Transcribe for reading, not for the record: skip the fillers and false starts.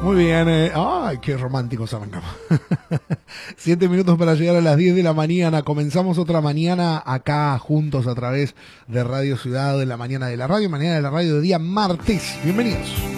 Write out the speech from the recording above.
Muy bien, ay, qué románticos arrancamos. 7 minutos para llegar a las 10 de la mañana. Comenzamos otra mañana acá juntos a través de Radio Ciudad, de la mañana de la radio, mañana de la radio de día martes. Bienvenidos.